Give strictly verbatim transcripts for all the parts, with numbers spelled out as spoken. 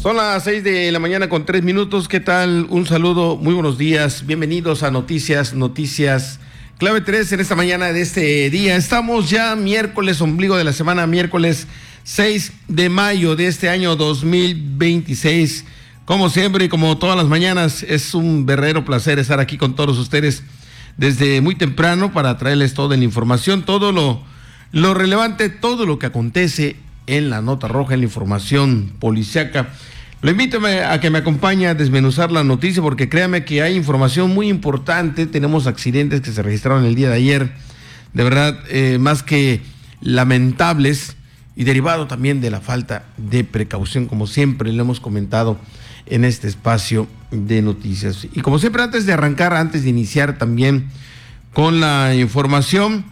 Son las seis de la mañana con tres minutos. ¿Qué tal? Un saludo, muy buenos días. Bienvenidos a Noticias, Noticias Clave tres en esta mañana de este día. Estamos ya miércoles, ombligo de la semana, miércoles seis de mayo de este año dos mil veintiséis. Como siempre y como todas las mañanas, es un verdadero placer estar aquí con todos ustedes desde muy temprano para traerles toda la información, todo lo, lo relevante, todo lo que acontece en la nota roja, en la información policiaca. Lo invito a que me acompañe a desmenuzar la noticia, porque créame que hay información muy importante. Tenemos accidentes que se registraron el día de ayer, de verdad, eh, más que lamentables, y derivado también de la falta de precaución, como siempre lo hemos comentado en este espacio de noticias. Y como siempre, antes de arrancar, antes de iniciar también con la información,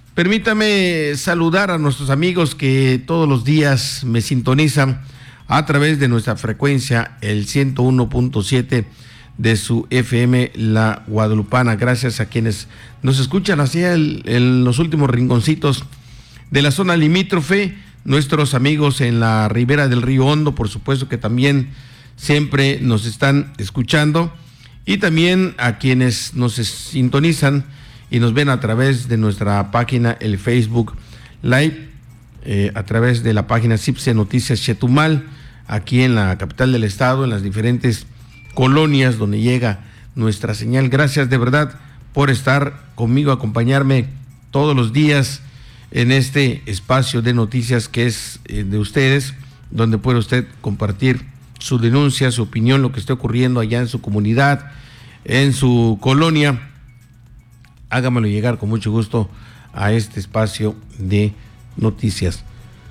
permítame saludar a nuestros amigos que todos los días me sintonizan a través de nuestra frecuencia, el ciento uno punto siete de su F M, La Guadalupana. Gracias a quienes nos escuchan hacia el, en los últimos rinconcitos de la zona limítrofe, nuestros amigos en la ribera del Río Hondo, por supuesto que también siempre nos están escuchando, y también a quienes nos sintonizan y nos ven a través de nuestra página, el Facebook Live, eh, a través de la página CIPSE Noticias Chetumal, aquí en la capital del estado, en las diferentes colonias donde llega nuestra señal. Gracias de verdad por estar conmigo, acompañarme todos los días en este espacio de noticias que es eh, de ustedes, donde puede usted compartir su denuncia, su opinión, lo que esté ocurriendo allá en su comunidad, en su colonia. Hágamelo llegar con mucho gusto a este espacio de noticias.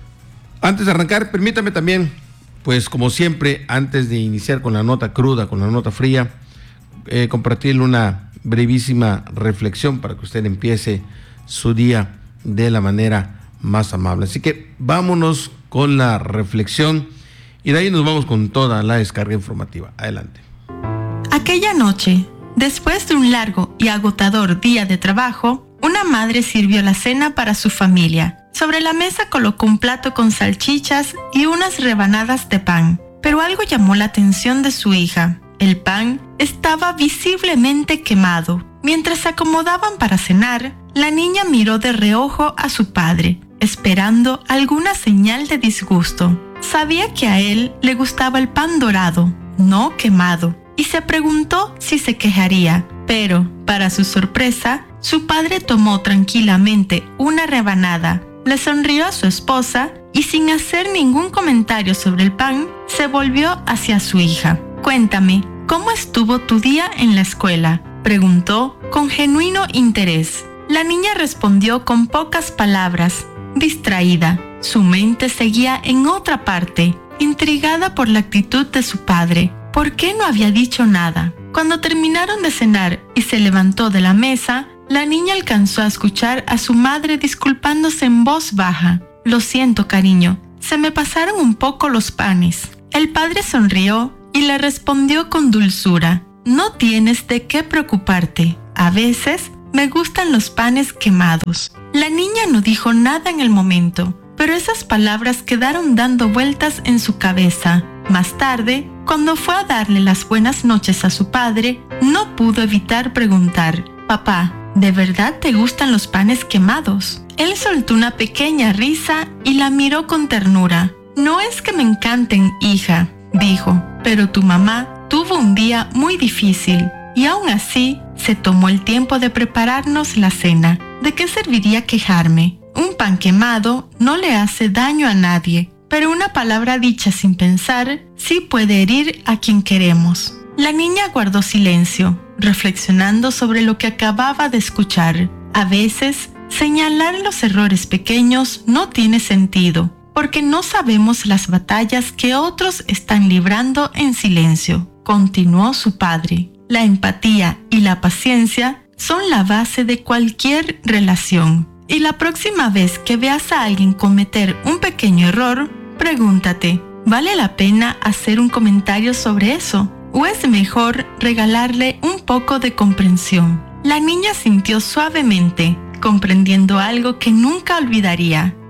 Antes de arrancar, permítame también, pues como siempre, antes de iniciar con la nota cruda, con la nota fría, eh, compartirle una brevísima reflexión para que usted empiece su día de la manera más amable. Así que vámonos con la reflexión y de ahí nos vamos con toda la descarga informativa. Adelante. Aquella noche, después de un largo y agotador día de trabajo, una madre sirvió la cena para su familia. Sobre la mesa colocó un plato con salchichas y unas rebanadas de pan. Pero algo llamó la atención de su hija. El pan estaba visiblemente quemado. Mientras se acomodaban para cenar, la niña miró de reojo a su padre, esperando alguna señal de disgusto. Sabía que a él le gustaba el pan dorado, no quemado, y se preguntó si se quejaría. Pero, para su sorpresa, su padre tomó tranquilamente una rebanada, le sonrió a su esposa y, sin hacer ningún comentario sobre el pan, se volvió hacia su hija. «Cuéntame, ¿cómo estuvo tu día en la escuela?», preguntó con genuino interés. La niña respondió con pocas palabras, distraída. Su mente seguía en otra parte, intrigada por la actitud de su padre. ¿Por qué no había dicho nada? Cuando terminaron de cenar y se levantó de la mesa, la niña alcanzó a escuchar a su madre disculpándose en voz baja. «Lo siento, cariño, se me pasaron un poco los panes». El padre sonrió y le respondió con dulzura: «No tienes de qué preocuparte. A veces me gustan los panes quemados». La niña no dijo nada en el momento, pero esas palabras quedaron dando vueltas en su cabeza. Más tarde, cuando fue a darle las buenas noches a su padre, no pudo evitar preguntar: «Papá, ¿de verdad te gustan los panes quemados?». Él soltó una pequeña risa y la miró con ternura. «No es que me encanten, hija», dijo, «pero tu mamá tuvo un día muy difícil y aún así se tomó el tiempo de prepararnos la cena. ¿De qué serviría quejarme? Un pan quemado no le hace daño a nadie, pero una palabra dicha sin pensar sí puede herir a quien queremos». La niña guardó silencio, reflexionando sobre lo que acababa de escuchar. A veces, señalar los errores pequeños no tiene sentido, porque no sabemos las batallas que otros están librando en silencio, continuó su padre. La empatía y la paciencia son la base de cualquier relación. Y la próxima vez que veas a alguien cometer un pequeño error, pregúntate: ¿vale la pena hacer un comentario sobre eso? ¿O es mejor regalarle un poco de comprensión? La niña sintió suavemente, comprendiendo algo que nunca olvidaría.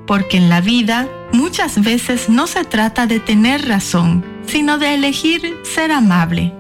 porque en la vida muchas veces no se trata de tener razón, sino de elegir ser amable.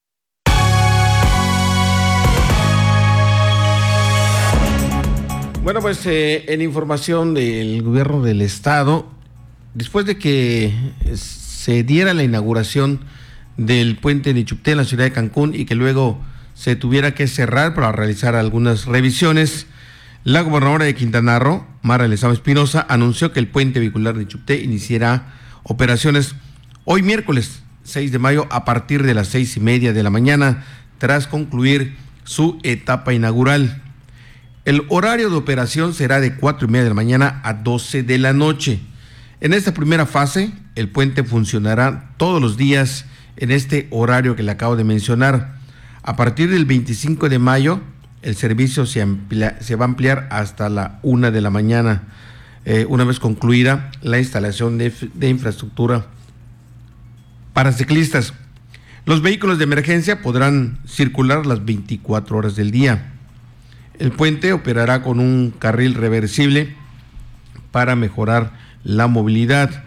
Bueno, pues eh, en información del gobierno del estado, después de que se diera la inauguración del puente de Nichupté en la ciudad de Cancún y que luego se tuviera que cerrar para realizar algunas revisiones, la gobernadora de Quintana Roo, Mara Lezama Espinosa, anunció que el puente vehicular de Nichupté iniciará operaciones hoy miércoles seis de mayo a partir de las seis y media de la mañana, tras concluir su etapa inaugural. El horario de operación será de cuatro y media de la mañana a doce de la noche. En esta primera fase, el puente funcionará todos los días en este horario que le acabo de mencionar. A partir del veinticinco de mayo, el servicio se, amplia, se va a ampliar hasta la una de la mañana, eh, una vez concluida la instalación de, de infraestructura para ciclistas. Los vehículos de emergencia podrán circular las veinticuatro horas del día. El puente operará con un carril reversible para mejorar la movilidad.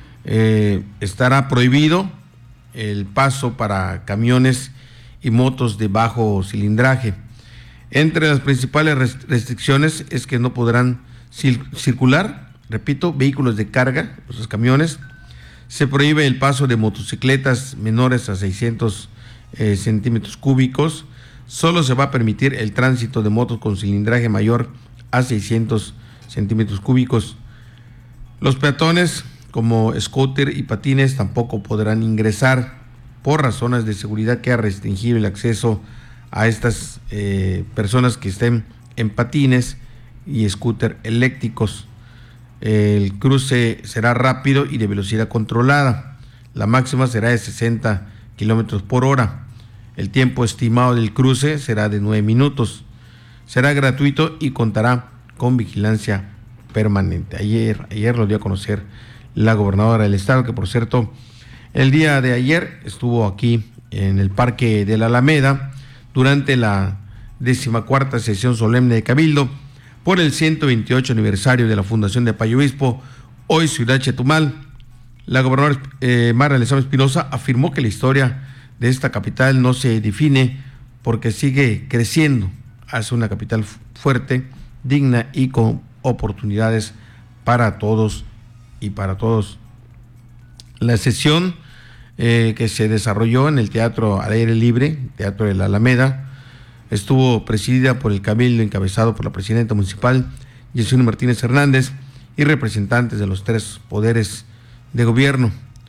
Eh, estará prohibido el paso para camiones y motos de bajo cilindraje. Entre las principales restricciones es que no podrán circular, repito, vehículos de carga, esos camiones. Se prohíbe el paso de motocicletas menores a seiscientos eh, centímetros cúbicos. Solo se va a permitir el tránsito de motos con cilindraje mayor a seiscientos centímetros cúbicos. Los peatones, como scooter y patines, tampoco podrán ingresar por razones de seguridad. Queda restringido el acceso a estas eh, personas que estén en patines y scooter eléctricos. El cruce será rápido y de velocidad controlada. La máxima será de sesenta kilómetros por hora. El tiempo estimado del cruce será de nueve minutos. Será gratuito y contará con vigilancia permanente. Ayer, ayer lo dio a conocer la gobernadora del estado, que por cierto, el día de ayer estuvo aquí en el Parque de la Alameda durante la decimacuarta sesión solemne de Cabildo por el ciento veintiocho aniversario de la fundación de Payo Obispo, hoy Ciudad Chetumal. La gobernadora eh, Mara Lezama Espinosa afirmó que la historia de esta capital no se define porque sigue creciendo hacia una capital fuerte, digna y con oportunidades para todos y para todos. La sesión eh, que se desarrolló en el Teatro al Aire Libre, Teatro de la Alameda, estuvo presidida por el cabildo encabezado por la presidenta municipal, Yesenia Martínez Hernández, y representantes de los tres poderes de gobierno.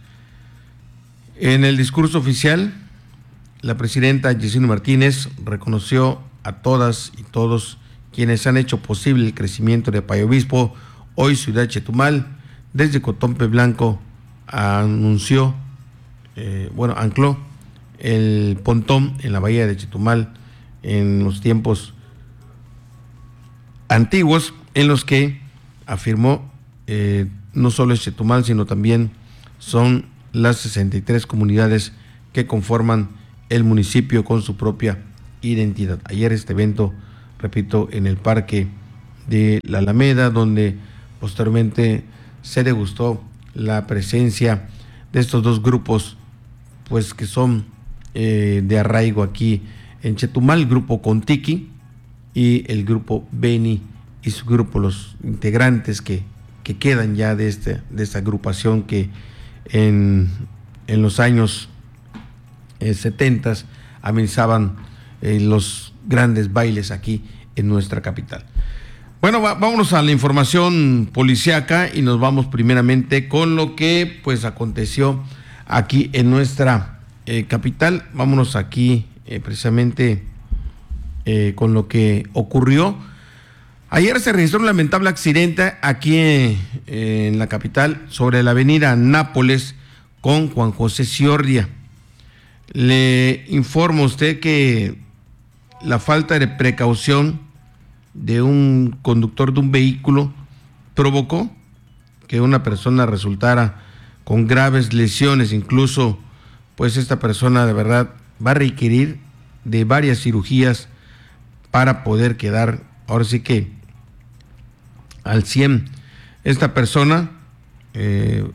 En el discurso oficial, la presidenta Yesenia Martínez reconoció a todas y todos quienes han hecho posible el crecimiento de Payo Obispo, hoy Ciudad Chetumal. Desde Cotompe Blanco anunció, eh, bueno, ancló el pontón en la bahía de Chetumal en los tiempos antiguos, en los que afirmó eh, no solo es Chetumal, sino también son las sesenta y tres comunidades que conforman el municipio con su propia identidad. Ayer este evento, repito, en el Parque de la Alameda, donde posteriormente se degustó la presencia de estos dos grupos, pues que son eh, de arraigo aquí en Chetumal, el grupo Contiki y el grupo Beni y su grupo, los integrantes que, que quedan ya de, este, de esta agrupación que en, en los años eh, setentas amenizaban eh, los grandes bailes aquí en nuestra capital. Bueno, va, vámonos a la información policíaca y nos vamos primeramente con lo que pues aconteció aquí en nuestra eh, capital. Vámonos aquí eh, precisamente eh, con lo que ocurrió. Ayer se registró un lamentable accidente aquí eh, en la capital sobre la avenida Nápoles con Juan José Ciordia. Le informo a usted que la falta de precaución de un conductor de un vehículo provocó que una persona resultara con graves lesiones. Incluso pues esta persona de verdad va a requerir de varias cirugías para poder quedar ahora sí que al cien. Esta persona eh,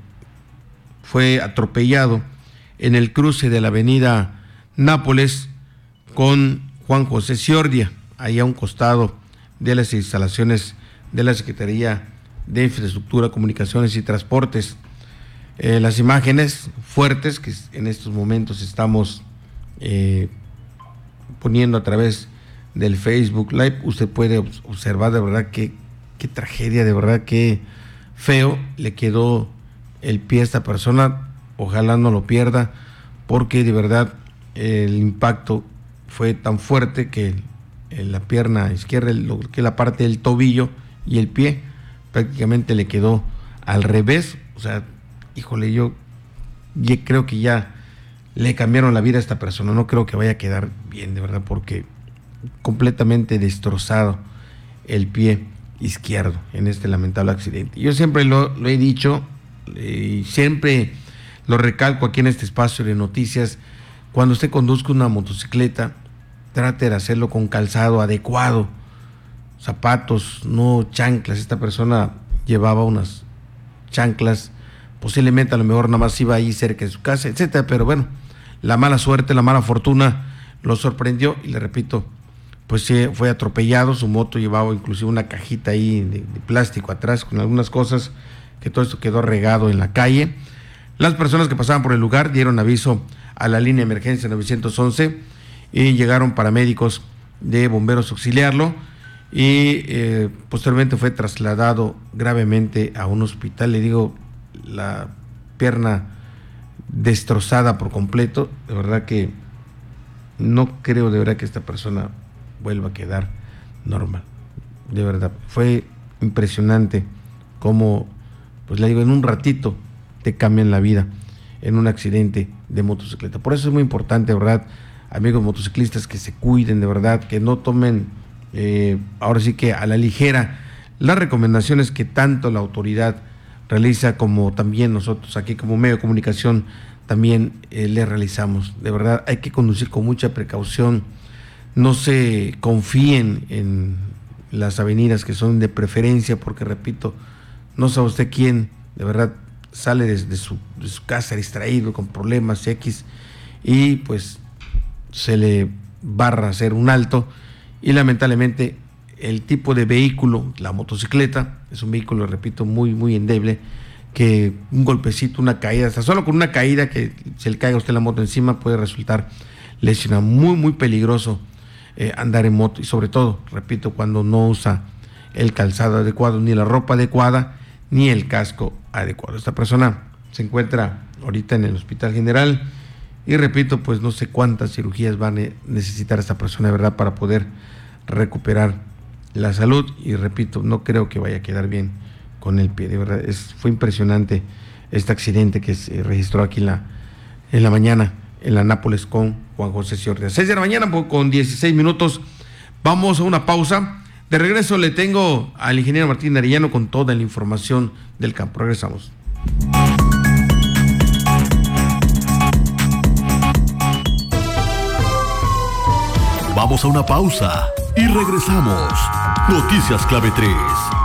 fue atropellado en el cruce de la avenida Nápoles con Juan José Ciordia, ahí a un costado de las instalaciones de la Secretaría de Infraestructura, Comunicaciones y Transportes. Eh, las imágenes fuertes que en estos momentos estamos eh, poniendo a través del Facebook Live, usted puede observar de verdad que qué tragedia, de verdad que feo le quedó el pie a esta persona. Ojalá no lo pierda, porque de verdad el impacto fue tan fuerte que en la pierna izquierda, lo que es la parte del tobillo y el pie, prácticamente le quedó al revés. O sea, híjole, yo, yo creo que ya le cambiaron la vida a esta persona. No creo que vaya a quedar bien, de verdad, porque completamente destrozado el pie izquierdo en este lamentable accidente. Yo siempre lo, lo he dicho y siempre lo recalco aquí en este espacio de noticias: cuando usted conduzca una motocicleta, trate de hacerlo con calzado adecuado, zapatos, no chanclas. Esta persona llevaba unas chanclas, posiblemente a lo mejor nada más iba ahí cerca de su casa, etcétera, pero bueno, la mala suerte, la mala fortuna lo sorprendió y le repito, pues sí, fue atropellado. Su moto llevaba inclusive una cajita ahí de, de plástico atrás con algunas cosas, que todo esto quedó regado en la calle. Las personas que pasaban por el lugar dieron aviso a la línea de emergencia nueve once y llegaron paramédicos de bomberos a auxiliarlo, y eh, posteriormente fue trasladado gravemente a un hospital. Le digo, la pierna destrozada por completo. De verdad que no creo de verdad que esta persona vuelva a quedar normal. De verdad, fue impresionante cómo, pues le digo, en un ratito te cambian la vida en un accidente de motocicleta. Por eso es muy importante, de verdad, amigos motociclistas, que se cuiden, de verdad, que no tomen eh, ahora sí que a la ligera las recomendaciones que tanto la autoridad realiza, como también nosotros aquí como medio de comunicación también eh, le realizamos. De verdad, hay que conducir con mucha precaución. No se confíen en las avenidas que son de preferencia, porque repito, no sabe usted quién de verdad sale desde su, de su casa distraído, con problemas X, y pues se le barra hacer un alto, y lamentablemente el tipo de vehículo, la motocicleta, es un vehículo, repito, muy muy endeble, que un golpecito, una caída, hasta solo con una caída que se le caiga a usted la moto encima puede resultar lesionado. Muy muy peligroso eh, andar en moto, y sobre todo, repito, cuando no usa el calzado adecuado, ni la ropa adecuada, ni el casco adecuado. Esta persona se encuentra ahorita en el Hospital General, y repito, pues no sé cuántas cirugías va a necesitar esta persona, de verdad, para poder recuperar la salud. Y repito, no creo que vaya a quedar bien con el pie, de verdad. Es, fue impresionante este accidente que se registró aquí en la, en la mañana en la Nápoles con Juan José Ciordia. seis de la mañana con dieciséis minutos. Vamos a una pausa. De regreso le tengo al ingeniero Martín Arellano con toda la información del campo. Regresamos. Vamos a una pausa y regresamos. Noticias Clave tres.